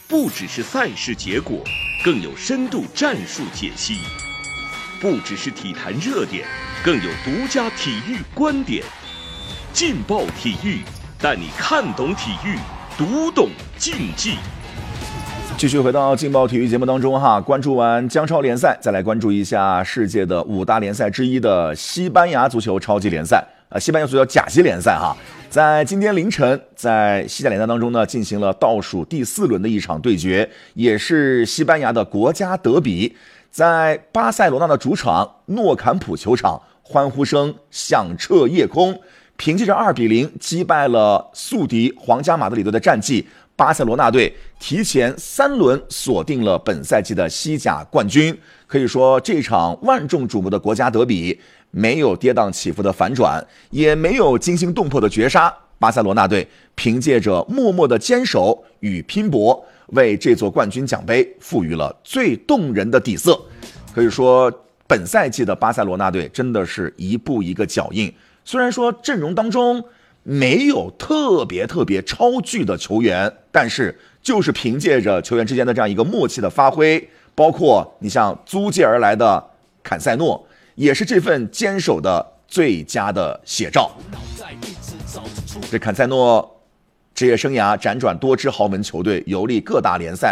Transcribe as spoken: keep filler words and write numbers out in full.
不只是赛事结果，更有深度战术解析；不只是体坛热点，更有独家体育观点。劲爆体育，带你看懂体育，读懂竞技。 继续回到劲爆体育节目当中哈，关注完江超联赛，再来关注一下世界的五大联赛之一的西班牙足球超级联赛，呃，西班牙足球甲级联赛哈，在今天凌晨，在西甲联赛当中呢，进行了倒数第四轮的一场对决，也是西班牙的国家德比，在巴塞罗那的主场诺坎普球场，欢呼声响彻夜空，凭借着二比零击败了宿敌皇家马德里队的战绩。巴塞罗那队提前三轮锁定了本赛季的西甲冠军，可以说这场万众瞩目的国家德比没有跌宕起伏的反转，也没有惊心动魄的绝杀。巴塞罗那队凭借着默默的坚守与拼搏，为这座冠军奖杯赋予了最动人的底色。可以说，本赛季的巴塞罗那队真的是一步一个脚印。虽然说阵容当中没有特别特别超巨的球员，但是就是凭借着球员之间的这样一个默契的发挥，包括你像租借而来的坎塞诺，也是这份坚守的最佳的写照。这坎塞诺职业生涯辗转多支豪门球队，游历各大联赛，